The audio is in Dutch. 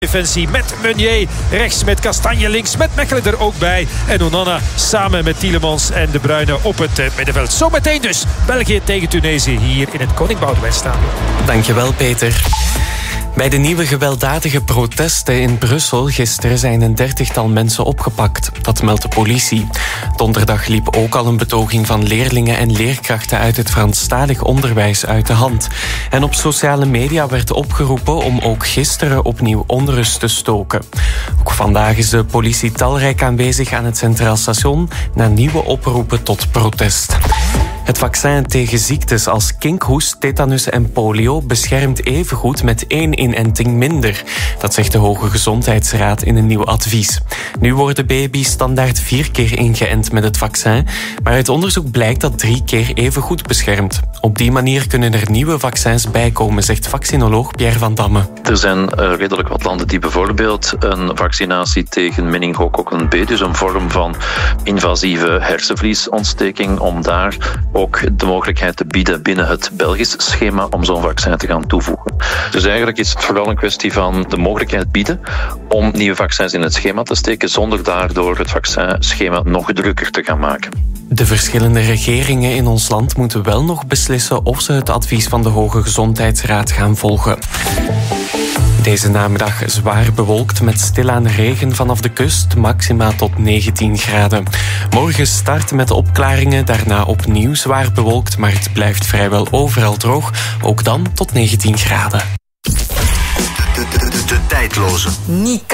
Defensie met Meunier, rechts met Kastanje, links met Mechelen er ook bij. En Onana samen met Tielemans en De Bruyne op het middenveld. Zometeen dus België tegen Tunesië hier in het Koning Boudewijn Stadion. Dankjewel, Peter. Bij de nieuwe gewelddadige protesten in Brussel gisteren zijn een 30-tal mensen opgepakt. Dat meldt de politie. Donderdag liep ook al een betoging van leerlingen en leerkrachten uit het Franstalig onderwijs uit de hand. En op sociale media werd opgeroepen om ook gisteren opnieuw onrust te stoken. Ook vandaag is de politie talrijk aanwezig aan het Centraal Station na nieuwe oproepen tot protest. Het vaccin tegen ziektes als kinkhoest, tetanus en polio beschermt evengoed met 1 inenting minder. Dat zegt de Hoge Gezondheidsraad in een nieuw advies. Nu worden baby's standaard 4 keer ingeënt met het vaccin, maar uit onderzoek blijkt dat 3 keer evengoed beschermt. Op die manier kunnen er nieuwe vaccins bijkomen, zegt vaccinoloog Pierre van Damme. Er zijn redelijk wat landen die bijvoorbeeld een vaccinatie tegen meningokokken B, dus een vorm van invasieve hersenvliesontsteking, om daar ook de mogelijkheid te bieden binnen het Belgisch schema om zo'n vaccin te gaan toevoegen. Dus eigenlijk is het vooral een kwestie van de mogelijkheid bieden om nieuwe vaccins in het schema te steken zonder daardoor het vaccinschema nog drukker te gaan maken. De verschillende regeringen in ons land moeten wel nog beslissen of ze het advies van de Hoge Gezondheidsraad gaan volgen. Deze namiddag zwaar bewolkt met stilaan regen vanaf de kust, maxima tot 19 graden. Morgen start met opklaringen, daarna opnieuw zwaar bewolkt, maar het blijft vrijwel overal droog, ook dan tot 19 graden. De tijdloze.